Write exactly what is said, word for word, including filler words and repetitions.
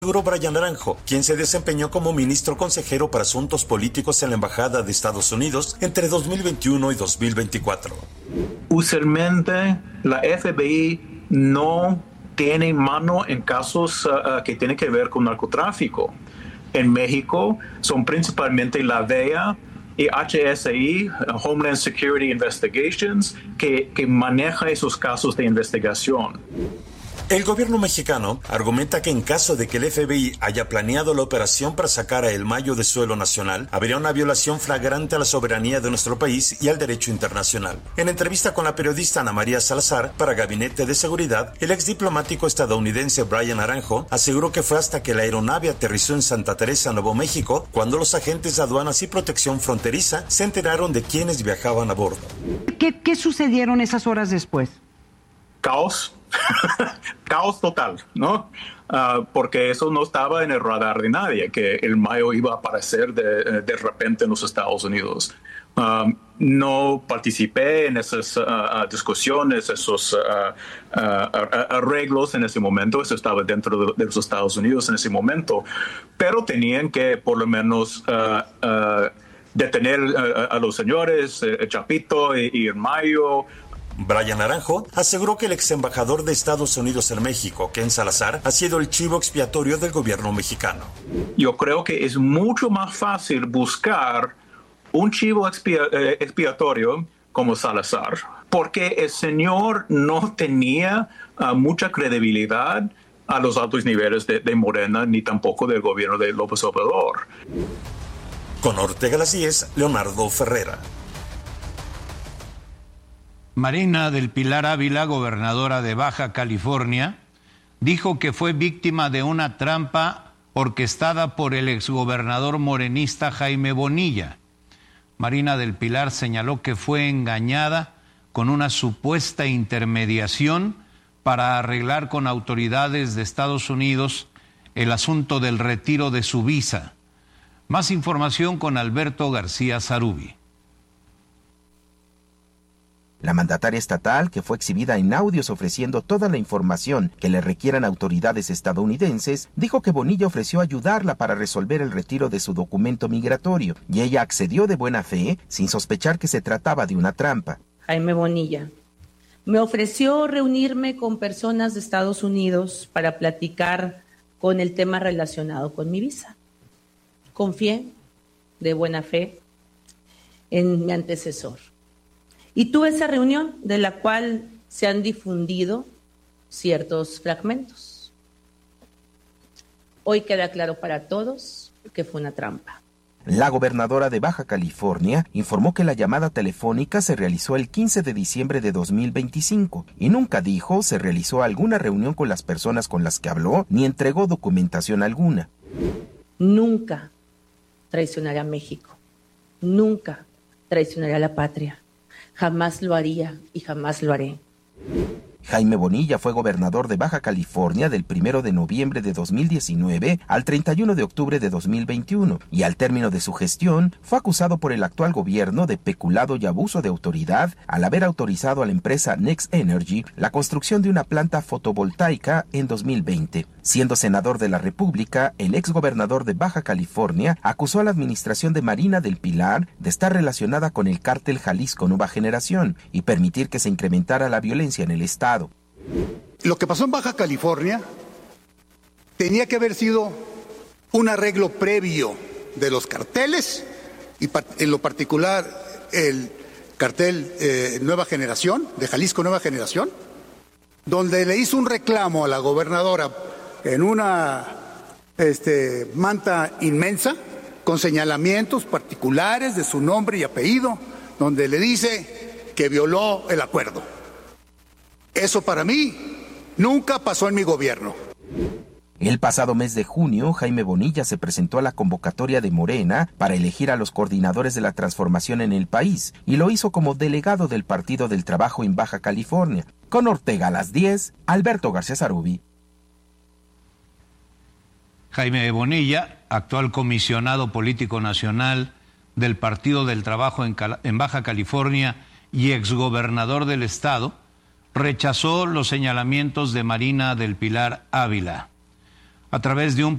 Aseguró Brian Naranjo, quien se desempeñó como ministro consejero para asuntos políticos en la Embajada de Estados Unidos entre dos mil veintiuno y dos mil veinticuatro. Usualmente la F B I no tiene mano en casos uh, que tienen que ver con narcotráfico. En México son principalmente la D E A y H S I, Homeland Security Investigations, que, que maneja esos casos de investigación. El gobierno mexicano argumenta que en caso de que el F B I haya planeado la operación para sacar a El Mayo de suelo nacional, habría una violación flagrante a la soberanía de nuestro país y al derecho internacional. En entrevista con la periodista Ana María Salazar para Gabinete de Seguridad, el exdiplomático estadounidense Brian Naranjo aseguró que fue hasta que la aeronave aterrizó en Santa Teresa, Nuevo México, cuando los agentes de aduanas y protección fronteriza se enteraron de quienes viajaban a bordo. ¿Qué, qué sucedieron esas horas después? Caos. Caos total, ¿no? Uh, porque eso no estaba en el radar de nadie, que el Mayo iba a aparecer de, de repente en los Estados Unidos. Um, no participé en esas uh, discusiones, esos uh, uh, arreglos en ese momento. Eso estaba dentro de, de los Estados Unidos en ese momento. Pero tenían que, por lo menos, uh, uh, detener uh, a los señores, uh, Chapito y, y el Mayo. Brian Naranjo aseguró que el ex embajador de Estados Unidos en México, Ken Salazar, ha sido el chivo expiatorio del gobierno mexicano. Yo creo que es mucho más fácil buscar un chivo expia- eh, expiatorio como Salazar, porque el señor no tenía uh, mucha credibilidad a los altos niveles de, de Morena, ni tampoco del gobierno de López Obrador. Con Ortega Las diez, Leonardo Ferrera. Marina del Pilar Ávila, gobernadora de Baja California, dijo que fue víctima de una trampa orquestada por el exgobernador morenista Jaime Bonilla. Marina del Pilar señaló que fue engañada con una supuesta intermediación para arreglar con autoridades de Estados Unidos el asunto del retiro de su visa. Más información con Alberto García Zarubi. La mandataria estatal, que fue exhibida en audios ofreciendo toda la información que le requieran autoridades estadounidenses, dijo que Bonilla ofreció ayudarla para resolver el retiro de su documento migratorio y ella accedió de buena fe sin sospechar que se trataba de una trampa. Jaime Bonilla me ofreció reunirme con personas de Estados Unidos para platicar con el tema relacionado con mi visa. Confié de buena fe en mi antecesor. Y tuve esa reunión de la cual se han difundido ciertos fragmentos. Hoy queda claro para todos que fue una trampa. La gobernadora de Baja California informó que la llamada telefónica se realizó el quince de diciembre de dos mil veinticinco y nunca dijo se realizó alguna reunión con las personas con las que habló ni entregó documentación alguna. Nunca traicionaré a México. Nunca traicionaré a la patria. Jamás lo haría y jamás lo haré. Jaime Bonilla fue gobernador de Baja California del primero de noviembre de dos mil diecinueve al treinta y uno de octubre de dos mil veintiuno y al término de su gestión fue acusado por el actual gobierno de peculado y abuso de autoridad al haber autorizado a la empresa Next Energy la construcción de una planta fotovoltaica en dos mil veinte. Siendo senador de la República, el exgobernador de Baja California acusó a la administración de Marina del Pilar de estar relacionada con el cártel Jalisco Nueva Generación y permitir que se incrementara la violencia en el estado. Lo que pasó en Baja California tenía que haber sido un arreglo previo de los carteles y en lo particular el cartel eh, Nueva Generación, de Jalisco Nueva Generación, donde le hizo un reclamo a la gobernadora en una este, manta inmensa con señalamientos particulares de su nombre y apellido, donde le dice que violó el acuerdo. Eso para mí nunca pasó en mi gobierno. El pasado mes de junio, Jaime Bonilla se presentó a la convocatoria de Morena para elegir a los coordinadores de la transformación en el país y lo hizo como delegado del Partido del Trabajo en Baja California. Con Ortega a las diez, Alberto García Zarubi. Jaime Bonilla, actual comisionado político nacional del Partido del Trabajo en, Cal- en Baja California y exgobernador del estado, rechazó los señalamientos de Marina del Pilar Ávila. A través de un